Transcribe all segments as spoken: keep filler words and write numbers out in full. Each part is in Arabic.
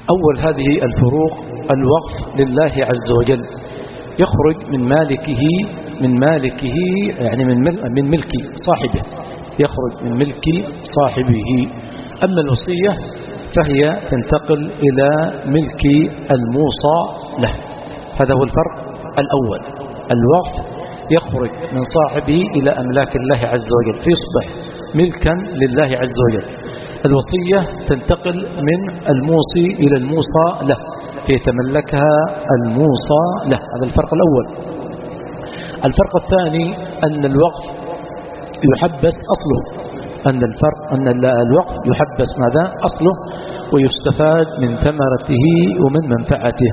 أول هذه الفروق: الوقف لله عز وجل يخرج من مالكه من مالكه يعني من من ملك صاحبه، يخرج من ملك صاحبه. أما الوصية فهي تنتقل إلى ملك الموصى له. هذا هو الفرق الأول. الوقف يخرج من صاحبه إلى أملاك الله عز وجل فيصبح ملكا لله عز وجل. الوصية تنتقل من الموصي إلى الموصى له فيتملكها الموصى له. هذا الفرق الأول. الفرق الثاني أن الوقف يحبس أصله، أن الفرق أن الوقف يحبس ماذا؟ أصله، ويستفاد من ثمرته ومن منفعته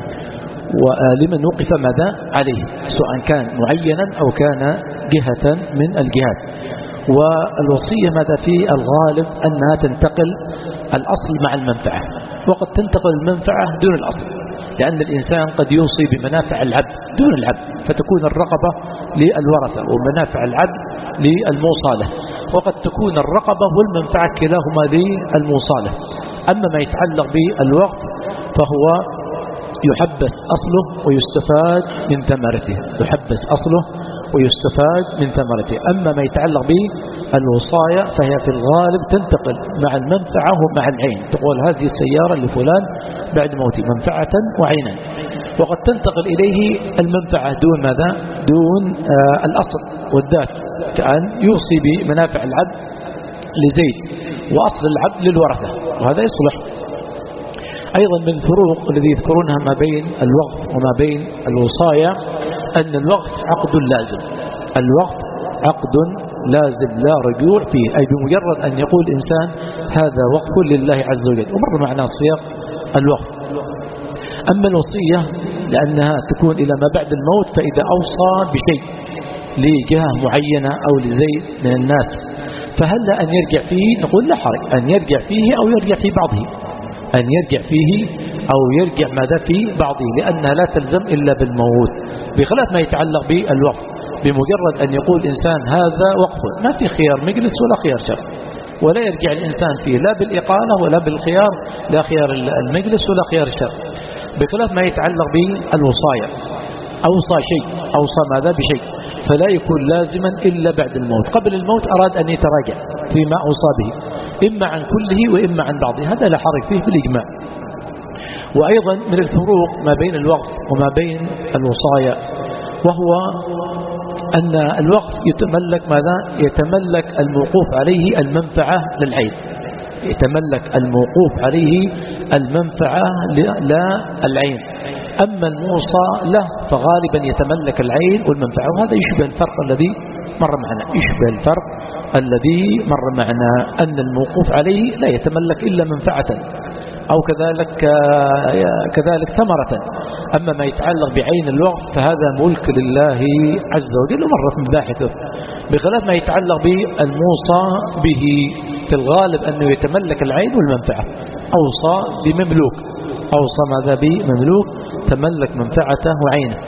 ولمن وقف ماذا عليه، سواء كان معينا أو كان جهة من الجهات. والوصية ماذا في الغالب أنها تنتقل الأصل مع المنفعة، وقد تنتقل المنفعة دون الأصل، لأن الإنسان قد يوصي بمنافع العبد دون العبد فتكون الرقبة للورثة ومنافع العبد للموصى له، وقد تكون الرقبة والمنفعة كلاهما للموصى له. أما ما يتعلق بالوقف فهو يحبس أصله ويستفاد من ثمرته، يحبس أصله ويستفاد من ثمرته. أما ما يتعلق بالوصايا فهي في الغالب تنتقل مع المنفعة ومع العين، تقول هذه السيارة لفلان بعد موته منفعة وعينا، وقد تنتقل إليه المنفعة دون ماذا؟ دون آه الأصل والذات، كأن يوصي بمنافع العبد لزيد وأصل العبد للورثة، وهذا يصلح. أيضا من الفروق الذي يذكرونها ما بين الوقف وما بين الوصايا أن الوقف عقد لازم. الوقف عقد لازم لا رجوع فيه، أي بمجرد أن يقول إنسان هذا وقف لله عز وجل، ومر معنا سياق الوقف. أما الوصية لأنها تكون إلى ما بعد الموت، فإذا أوصى بشيء لجهة معينة أو لزيد من الناس فهل أن يرجع فيه؟ نقول لا حرج أن يرجع فيه أو يرجع في بعضه، أن يرجع فيه أو يرجع ماذا في بعضه، لأنها لا تلزم إلا بالموت، بخلاف ما يتعلق بالوقف. بمجرد أن يقول إنسان هذا وقف ما في خيار مجلس ولا خيار شرع، ولا يرجع الإنسان فيه لا بالإقالة ولا بالخيار، لا خيار المجلس ولا خيار الشرع. بخلاف ما يتعلق بالوصايا، أوصى شيء أوصى ماذا بشيء فلا يكون لازما إلا بعد الموت. قبل الموت أراد أن يتراجع فيما أوصى به إما عن كله وإما عن بعضه، هذا لا حرج فيه بالإجماع. وأيضا من الفروق ما بين الوقف وما بين الوصايا وهو أن الوقف يتملك ماذا؟ يتملك الموقوف عليه المنفعة للعين، يتملك الموقوف عليه المنفعة لا العين. أما الموصى له فغالبا يتملك العين والمنفعة، وهذا يشبه الفرق الذي مر معنا، يشبه الفرق الذي مر معنا أن الموقوف عليه لا يتملك إلا منفعة أو كذلك كذلك ثمرة. أما ما يتعلق بعين الوقف فهذا ملك لله عز وجل ومرت مباحثه، بخلاف ما يتعلق بالموصى به في الغالب أنه يتملك العين والمنفعة. أوصى بمملوك، أوصى ماذا بمملوك تملك منفعته وعينه.